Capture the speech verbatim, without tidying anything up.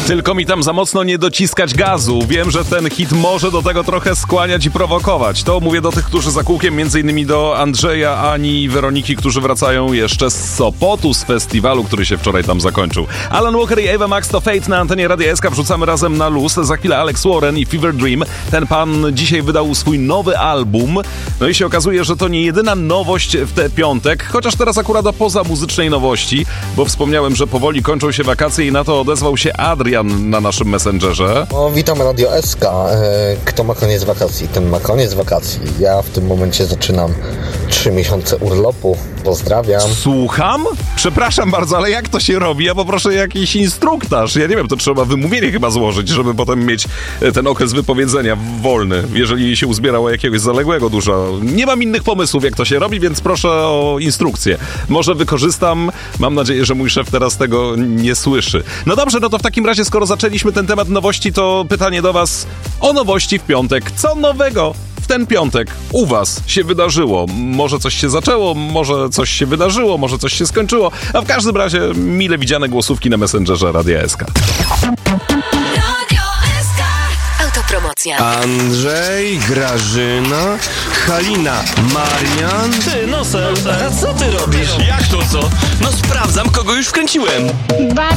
Tylko mi tam za mocno nie dociskać gazu. Wiem, że ten hit może do tego trochę skłaniać i prowokować. To mówię do tych, którzy za kółkiem, między innymi do Andrzeja, Ani i Weroniki, którzy wracają jeszcze z Sopotu, z festiwalu, który się wczoraj tam zakończył. Alan Walker i Ava Max to Fate na antenie Radia S K. Wrzucamy razem na luz. Za chwilę Alex Warren i Fever Dream. Ten pan dzisiaj wydał swój nowy album. No i się okazuje, że to nie jedyna nowość w ten piątek, chociaż teraz akurat o poza muzycznej nowości, bo wspomniałem, że powoli kończą się wakacje i na to odezwał się Adrian na naszym Messengerze. O, witam Radio S K. Kto ma koniec wakacji, ten ma koniec wakacji. Ja w tym momencie zaczynam trzy miesiące urlopu. Pozdrawiam. Słucham? Przepraszam bardzo, ale jak to się robi? Ja poproszę jakiś instruktaż. Ja nie wiem, to trzeba wymówienie chyba złożyć, żeby potem mieć ten okres wypowiedzenia wolny, jeżeli się uzbierało jakiegoś zaległego dużo. Nie mam innych pomysłów, jak to się robi, więc proszę o instrukcję. Może wykorzystam. Mam nadzieję, że mój szef teraz tego nie słyszy. No dobrze, no to w takim razie, skoro zaczęliśmy ten temat nowości, to pytanie do was o nowości w piątek. Co nowego w ten piątek u was się wydarzyło? Może coś się zaczęło, może coś się wydarzyło, może coś się skończyło, a w każdym razie mile widziane głosówki na Messengerze Radia S K. Autopromocja. Andrzej, Grażyna, Halina, Marian. Ty, Nosel, a co ty robisz? Jak to co? No sprawdzam, kogo już wkręciłem. Bardzo